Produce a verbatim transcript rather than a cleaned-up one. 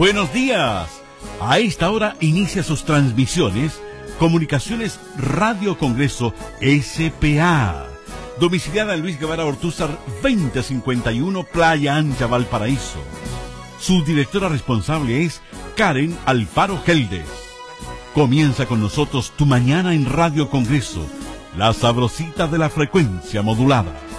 Buenos días. A esta hora inicia sus transmisiones Comunicaciones Radio Congreso S P A. Domiciliada en Luis Guevara Ortúzar veinte cincuenta y uno, Playa Ancha, Valparaíso. Su directora responsable es Karen Alfaro Geldes. Comienza con nosotros tu mañana en Radio Congreso, la sabrosita de la frecuencia modulada.